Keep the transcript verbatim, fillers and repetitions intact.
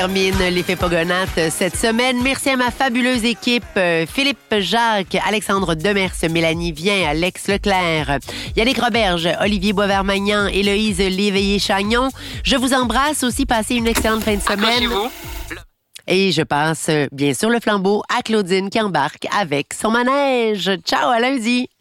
Termine l'effet Pogonates cette semaine. Merci à ma fabuleuse équipe. Philippe Jacques, Alexandre Demers, Mélanie Vien, Alex Leclerc, Yannick Roberge, Olivier Boisvert-Magnan, Héloïse Léveillé-Chagnon. Je vous embrasse aussi. Passez une excellente fin de semaine. Et je passe bien sûr le flambeau à Claudine qui embarque avec son manège. Ciao, à lundi!